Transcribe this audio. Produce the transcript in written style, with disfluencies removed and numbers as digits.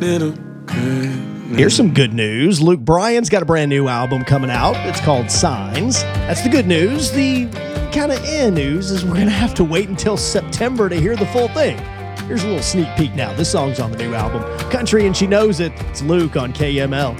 little good. Here's some good news. Luke Bryan's got a brand new album coming out. It's called Signs. That's the good news. The kind of news is we're going to have to wait until September to hear the full thing. Here's a little sneak peek now. This song's on the new album, Country and She Knows It. It's Luke on KML.